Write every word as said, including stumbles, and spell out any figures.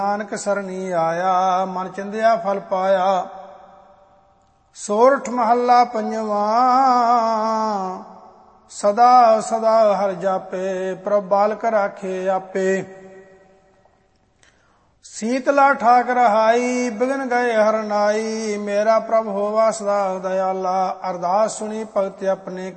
ਨਾਨਕ ਸਰਣੀ ਆਇਆ, ਮਨ ਚਿੰਦਿਆ ਫਲ ਪਾਇਆ। ਸੋਰਠ ਮਹੱਲਾ ਪੰਜਵਾਂ। ਸਦਾ ਸਦਾ ਹਰਿ ਜਾਪੇ, ਪ੍ਰਭ ਬਾਲਕ ਰਾਖੇ ਆਪੇ। ਸੀਤਲਾ ਠਾਕ ਰਹਾਈ, ਬਿਗਨ ਗਏ ਹਰਨਾਈ। ਮੇਰਾ ਪ੍ਰਭ ਹੋਵਾ ਸਦਾ ਦਇਆਲਾ, ਅਰਦਾਸ ਸੁਣੀ ਭਗਤ ਆਪਣੇ